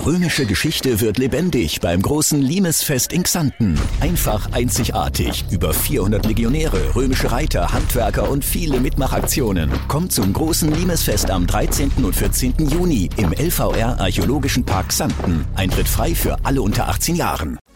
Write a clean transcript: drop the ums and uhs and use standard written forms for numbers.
römische Geschichte wird lebendig beim großen Limesfest in Xanten. Einfach einzigartig. Über 400 Legionäre, römische Reiter, Handwerker und viele Mitmachaktionen. Kommt zum großen Limesfest am 13. und 14. Juni im LVR Archäologischen Park Xanten. Eintritt frei für alle unter 18 Jahren.